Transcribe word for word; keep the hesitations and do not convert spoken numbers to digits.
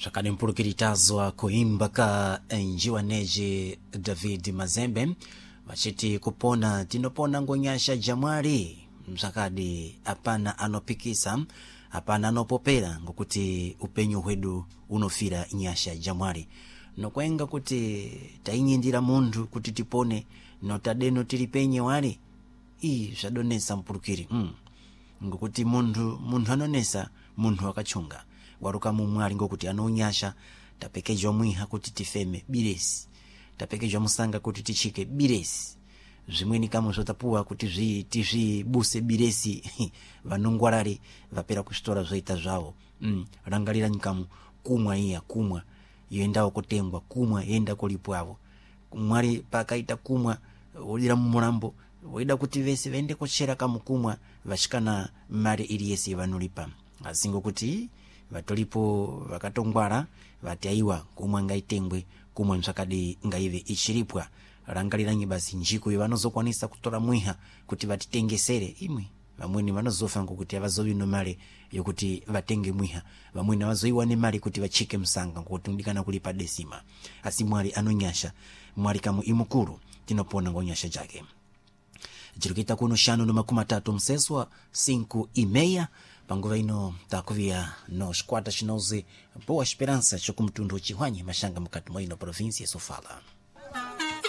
Shakani mpulukiritazo kuimba ka njiwaneji David Mazembe machiti kupona tinopona ngonyasha Jamwari msakadi apana anopikisa apana anopopera ngokuti upenyu hwedu unofira nyasha Jamwari nokwenga kuti tainyindira mundu kuti tipone notadeno tilipenye wali ii zadonesa mpulukiri mm. ngokuti mundu mundu anonesa mundu wakachunga waruka mumwali ngokuti anonyasha tapekejo mwiha kuti tifeme biresi tapekejo musanga kuti tichike biresi zimweni kama zotapuwa kuti zvi tizvi buse biresi vanongwarari vapera kustora zoita zvawo mm. rangalira nyikamu kumwa iya kumwa yenda okutengwa kumwa yenda kulipwavo mwali pakaita kumwa ulira mumurambo wida kuti vese vende kuchera kamukumwa vashikana mari iliyesi vanulipa asingo kuti vatolipo vakatongwara vataiwa kumwa ngaitengwe kumwa msakadi ngaive ichiripwa rangalira nyibasi njiko ivanozokwanisa kutora mwiha kuti vatitengesere imwe vamweni vanozofa ngokuti avazovino mali yokuti vatenge mwiha vamweni avazoiwane mali kuti vachike msanga ngokuti ndikana kulipa desima asi mwali anonyasha mwali kamu imukuru tinopona ngonyasha jake jirukita kuno shano no makumi tatu mseswa cinco e meia panguva ino takuvia no squata chinoze boa esperança chokumtundu chihwanyi mashanga mukati mwa ino província Sofala.